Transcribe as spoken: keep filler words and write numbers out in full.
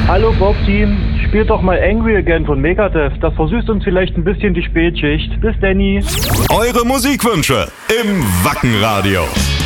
Hallo Bob-Team, spielt doch mal Angry Again von Megadeth. Das versüßt uns vielleicht ein bisschen die Spätschicht. Bis Danny. Eure Musikwünsche im Wackenradio.